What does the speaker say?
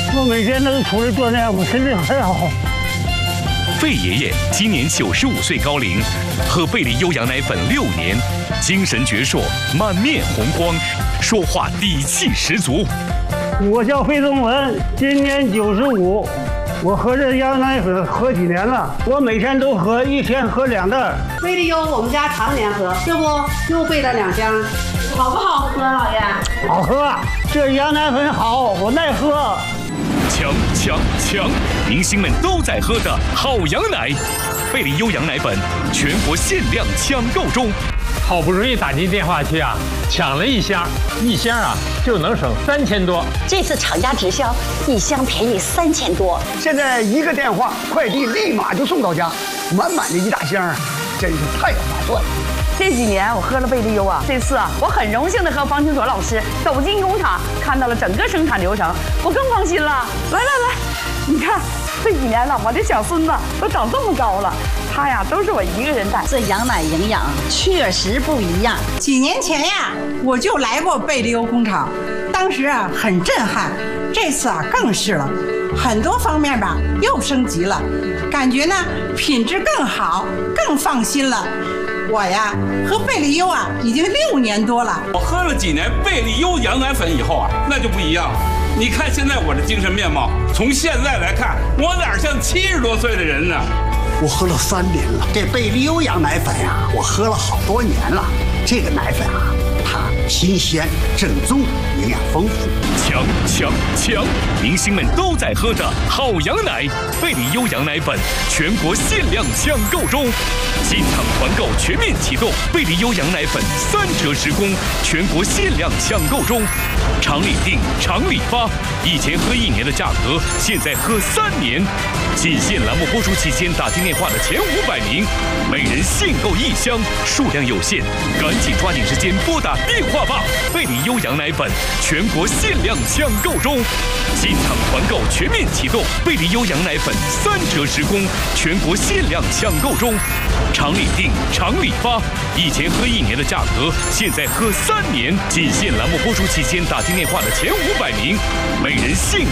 我每天都出来锻炼，我身体很好。 费爷爷今年95岁高龄，喝贝利优羊奶粉6年，精神矍铄，满面红光，说话底气十足。 我叫费仲文，今年95。我喝这羊奶粉喝几年了，我每天都喝，一天喝2袋。 贝利优我们家常年喝，这不又备了2箱，好不好喝，老爷？ 好喝，这羊奶粉好，我耐喝。强！明星们都在喝的好羊奶，贝利优羊奶粉全国限量抢购中。 好不容易打进电话去啊，抢了1箱，1箱啊就能省3000多。 这次厂家直销，1箱便宜3000多。 现在一个电话，快递立马就送到家，满满的一大箱啊，真是太划算了。 这几年我喝了贝利优啊，这次啊，我很荣幸的和方清卓老师走进工厂，看到了整个生产流程，我更放心了。来，你看这几年了，我这小孙子都长这么高了，他呀都是我一个人带。 这羊奶营养确实不一样。 几年前呀，我就来过贝利优工厂，当时啊很震撼，这次啊更是了，很多方面吧又升级了，感觉呢品质更好，更放心了。我呀喝贝利优啊已经6年多了， 我喝了几年贝利优羊奶粉以后啊，那就不一样了。你看现在我的精神面貌，从现在来看，我哪像70多岁的人呢？ 我喝了3年了，这贝利优羊奶粉呀，我喝了好多年了。这个奶粉啊，它新鲜、正宗，营养丰富。强！明星们都在喝的好羊奶，贝利优羊奶粉全国限量抢购中，进场团购全面启动，贝利优羊奶粉3折10公，全国限量抢购中，厂里订，厂里发，以前喝1年的价格，现在喝3年。仅限栏目播出期间打进电话的前500名，每人限购1箱，数量有限，赶紧抓紧时间拨打电话吧！贝利优羊奶粉全国限量抢购中，进场团购全面启动，贝利优羊奶粉3折10公，全国限量抢购中，厂里订，厂里发，以前喝1年的价格，现在喝3年，仅限栏目播出期间打进电话的前500名，每人限